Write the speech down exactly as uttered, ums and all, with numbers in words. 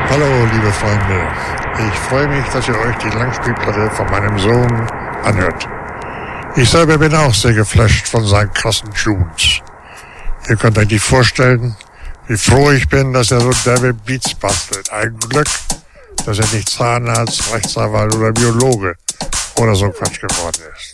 Hallo, liebe Freunde. Ich freue mich, dass ihr euch die Langspielplatte von meinem Sohn anhört. Ich selber bin auch sehr geflasht von seinen krassen Tunes. Ihr könnt euch nicht vorstellen, wie froh ich bin, dass er so derbe Beats bastelt. Ein Glück, dass er nicht Zahnarzt, Rechtsanwalt oder Biologe oder so Quatsch geworden ist.